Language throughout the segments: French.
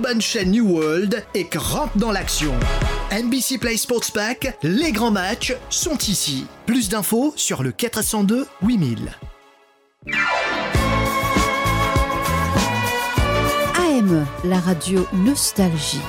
bonne chaîne New World et rentre dans l'action. NBC Play Sports Pack, les grands matchs sont ici. Plus d'infos sur le 402 8000. AM, la radio Nostalgie.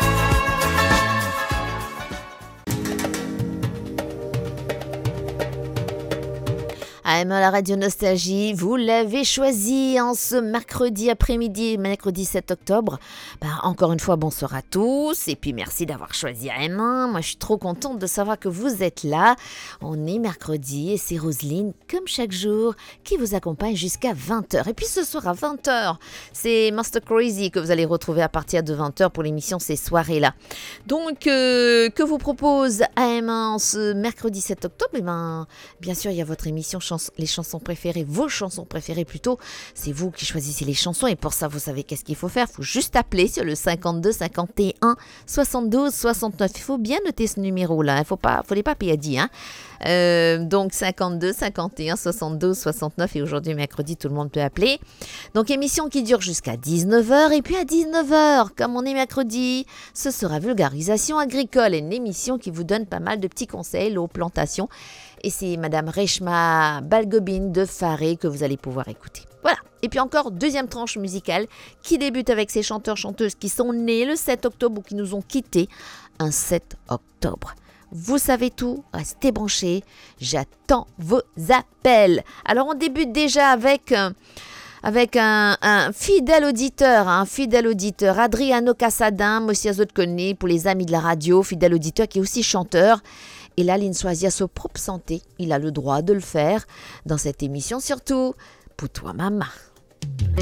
AM, la radio Nostalgie, vous l'avez choisi en ce mercredi après-midi, mercredi 7 octobre. Encore une fois, bonsoir à tous et puis merci d'avoir choisi AM. Moi, je suis trop contente de savoir que vous êtes là. On est mercredi et c'est Roselyne, comme chaque jour, qui vous accompagne jusqu'à 20h. Et puis ce soir à 20h, c'est Master Crazy que vous allez retrouver à partir de 20h pour l'émission Ces Soirées-là. Donc, que vous propose AM en ce mercredi 7 octobre? Bien sûr, il y a votre émission les chansons préférées, vos chansons préférées plutôt. C'est vous qui choisissez les chansons et pour ça, vous savez qu'est-ce qu'il faut faire. Il faut juste appeler sur le 52 51 72 69. Il faut bien noter ce numéro-là. Il faut les pas payer à 10. Donc 52 51 72 69 et aujourd'hui mercredi, tout le monde peut appeler. Donc émission qui dure jusqu'à 19h et puis à 19h, comme on est mercredi, ce sera Vulgarisation agricole, une émission qui vous donne pas mal de petits conseils aux plantations. Et c'est Madame Reshma Balgobin de Faré que vous allez pouvoir écouter. Voilà. Et puis encore, deuxième tranche musicale qui débute avec ces chanteurs-chanteuses qui sont nés le 7 octobre ou qui nous ont quittés un 7 octobre. Vous savez tout, restez branchés, j'attends vos appels. Alors on débute déjà avec un fidèle auditeur, Adriano Casadin, monsieur Azot-Conné, pour les amis de la radio, fidèle auditeur qui est aussi chanteur. Et là, il choisit à sa propre santé. Il a le droit de le faire dans cette émission, surtout pour toi, maman.